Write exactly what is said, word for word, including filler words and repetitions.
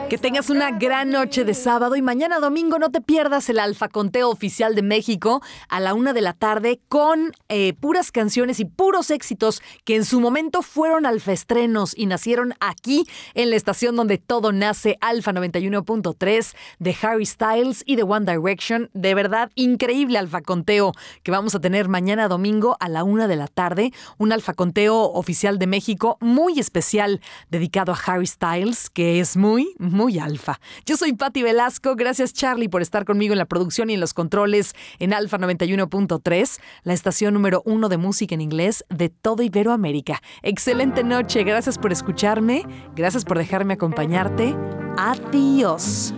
Que tengas una gran noche de sábado y mañana domingo no te pierdas el Alfa Conteo Oficial de México a la una de la tarde con eh, puras canciones y puros éxitos que en su momento fueron alfaestrenos y nacieron aquí en la estación donde todo nace, Alfa noventa y uno punto tres, de Harry Styles y de One Direction. De verdad, increíble Alfa Conteo que vamos a tener mañana domingo a la una de la tarde. Un Alfa Conteo Oficial de México muy especial dedicado a Harry Styles, que es muy, muy alfa. Yo soy Patti Velasco. Gracias, Charlie, por estar conmigo en la producción y en los controles en Alfa noventa y uno punto tres, la estación número uno de música en inglés de toda Iberoamérica. Excelente noche. Gracias por escucharme. Gracias por dejarme acompañarte. Adiós.